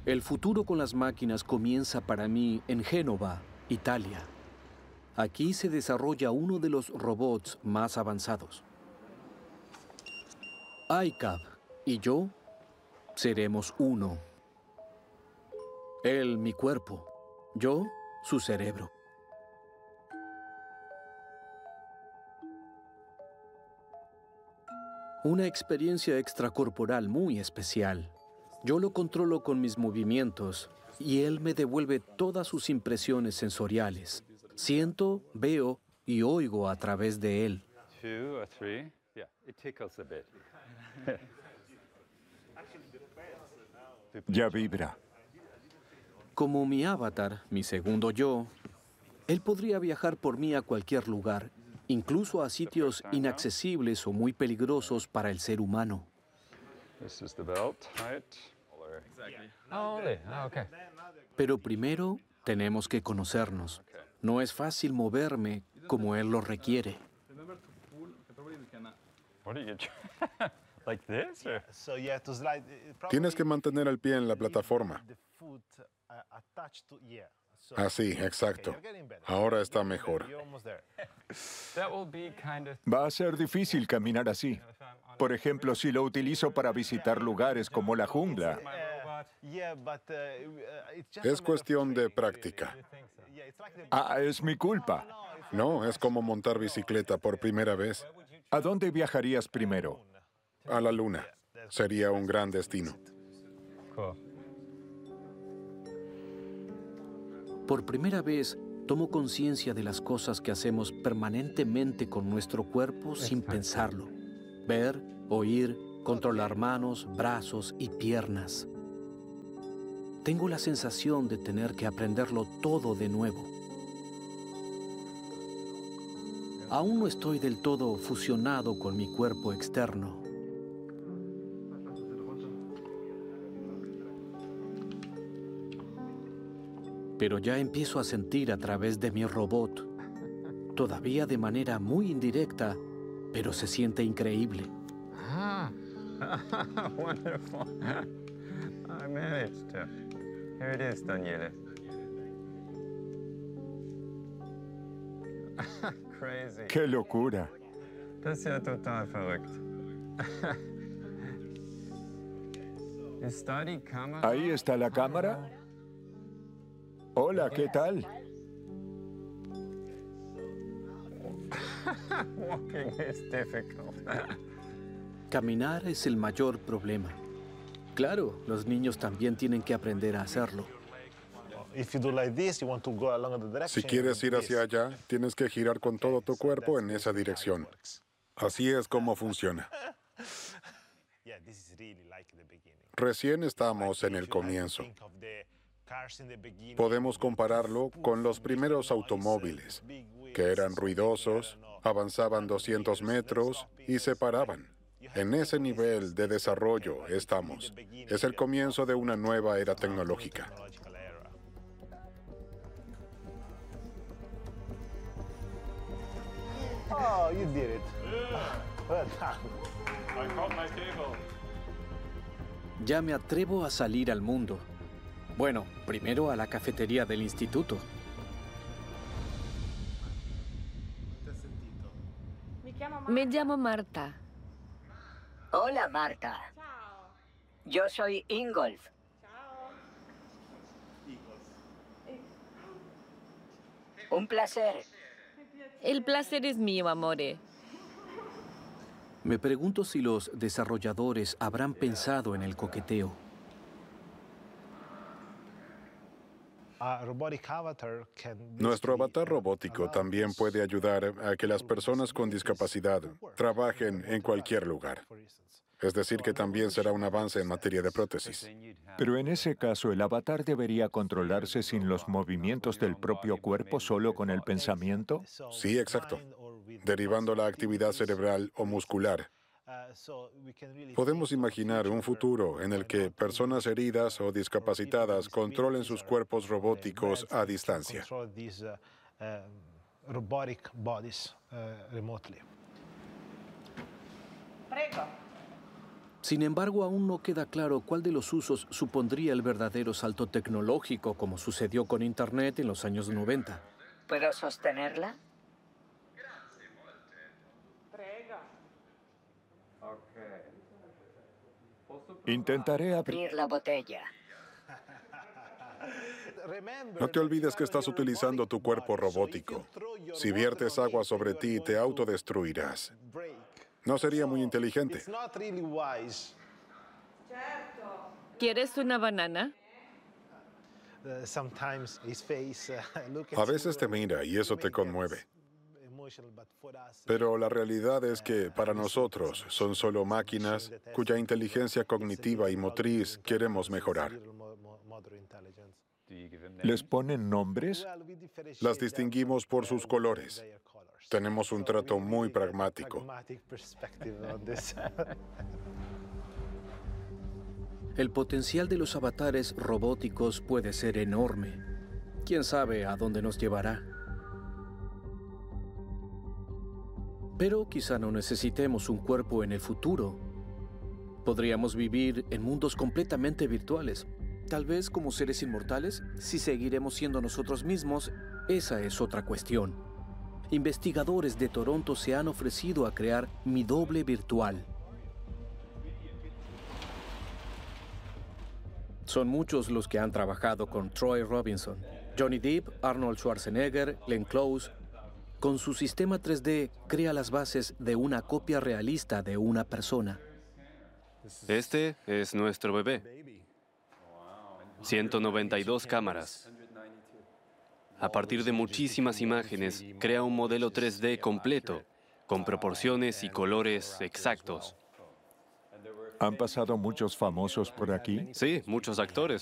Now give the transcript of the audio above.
El futuro con las máquinas comienza para mí en Génova, Italia. Aquí se desarrolla uno de los robots más avanzados. iCab y yo seremos uno. Él, mi cuerpo. Yo, su cerebro. Una experiencia extracorporal muy especial. Yo lo controlo con mis movimientos y él me devuelve todas sus impresiones sensoriales. Siento, veo y oigo a través de él. 2 or 3. Yeah, it tickles a bit. Ya vibra. Como mi avatar, mi segundo yo, él podría viajar por mí a cualquier lugar, incluso a sitios inaccesibles o muy peligrosos para el ser humano. This is the belt, right? Oh, only. Oh, okay. Pero primero tenemos que conocernos. No es fácil moverme como él lo requiere. What are you like this? Or? Tienes que mantener el pie en la plataforma. Así, exacto. Ahora está mejor. That will be kind of Va a ser difícil caminar así. Por ejemplo, si lo utilizo para visitar lugares como la jungla. Es cuestión de práctica. Ah, es mi culpa. No, es como montar bicicleta por primera vez. ¿A dónde viajarías primero? A la luna. Sería un gran destino. cool. Por primera vez, tomo conciencia de las cosas que hacemos permanentemente con nuestro cuerpo sin pensarlo. Ver, oír, controlar manos, brazos y piernas. Tengo la sensación de tener que aprenderlo todo de nuevo. Aún no estoy del todo fusionado con mi cuerpo externo. Pero ya empiezo a sentir a través de mi robot, todavía de manera muy indirecta, pero se siente increíble. Ah, wonderful. I managed to. Here it is, Daniele. Crazy. ¡Qué locura! Das ist ja total verrückt. Is that the camera? Ahí está la cámara. Hola, ¿qué tal? Walking is difficult. Caminar es el mayor problema. Claro, los niños también tienen que aprender a hacerlo. Si quieres ir hacia allá, tienes que girar con todo tu cuerpo en esa dirección. Así es como funciona. Recién estamos en el comienzo. Podemos compararlo con los primeros automóviles, que eran ruidosos, avanzaban 200 metros y se paraban. En ese nivel de desarrollo estamos. Es el comienzo de una nueva era tecnológica. Oh, you did it. Well done. I caught my table. Ya me atrevo a salir al mundo. Bueno, primero a la cafetería del instituto. Me llamo Marta. Hola, Marta. Yo soy Ingolf. Un placer. El placer es mío, amore. Me pregunto si los desarrolladores habrán pensado en el coqueteo. Nuestro avatar robótico también puede ayudar a que las personas con discapacidad trabajen en cualquier lugar. Es decir, que también será un avance en materia de prótesis. Pero en ese caso, ¿el avatar debería controlarse sin los movimientos del propio cuerpo, solo con el pensamiento? Sí, exacto. Derivando la actividad cerebral o muscular. Podemos imaginar un futuro en el que personas heridas o discapacitadas controlen sus cuerpos robóticos a distancia. Sin embargo, aún no queda claro cuál de los usos supondría el verdadero salto tecnológico, como sucedió con Internet en los años 90. ¿Puedo sostenerla? Intentaré abrir. Abrir la botella. No te olvides que estás utilizando tu cuerpo robótico. Si viertes agua sobre ti, te autodestruirás. No sería muy inteligente. ¿Quieres una banana? A veces te mira y eso te conmueve. Pero la realidad es que para nosotros son solo máquinas cuya inteligencia cognitiva y motriz queremos mejorar. ¿Les ponen nombres? Las distinguimos por sus colores. Tenemos un trato muy pragmático. El potencial de los avatares robóticos puede ser enorme. ¿Quién sabe a dónde nos llevará? Pero quizá no necesitemos un cuerpo en el futuro. Podríamos vivir en mundos completamente virtuales. Tal vez como seres inmortales, si seguiremos siendo nosotros mismos, esa es otra cuestión. Investigadores de Toronto se han ofrecido a crear mi doble virtual. Son muchos los que han trabajado con Troy Robinson, Johnny Depp, Arnold Schwarzenegger, Glenn Close. Con su sistema 3D, crea las bases de una copia realista de una persona. Este es nuestro bebé. 192 cámaras. A partir de muchísimas imágenes, crea un modelo 3D completo, con proporciones y colores exactos. ¿Han pasado muchos famosos por aquí? Sí, muchos actores.